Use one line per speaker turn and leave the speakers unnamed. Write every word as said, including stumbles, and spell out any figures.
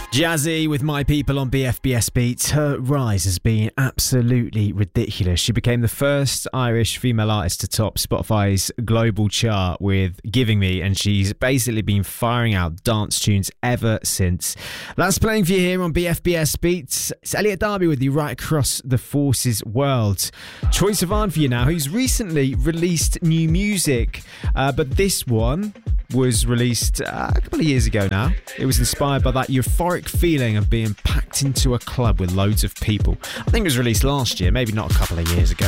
Jazzy with My People on B F B S Beats. Her rise has been absolutely ridiculous. She became the first Irish female artist to top Spotify's global chart with Giving Me, and she's basically been firing out dance tunes ever since. That's playing for you here on B F B S Beats. It's Elliot Darby with you right across the Forces world. Troye Sivan for you now, who's recently released new music, uh, but this one was released uh, a couple of years ago now. It was inspired by that euphoric feeling of being packed into a club with loads of people. I think it was released last year, maybe not a couple of years ago.